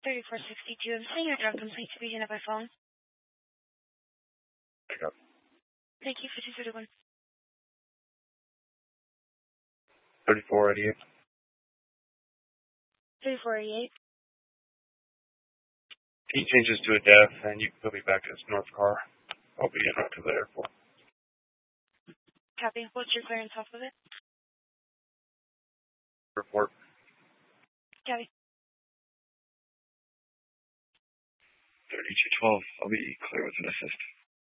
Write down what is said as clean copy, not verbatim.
3462. I'm sending your drug complaint to be by phone. Pick up. Thank you for 231. 3488. 3488. He changes to a death, and you can put me back to his north car. I'll be in to the airport. Copy. What's your clearance off of it? Report. Copy. 3212. I'll be clear with an assist.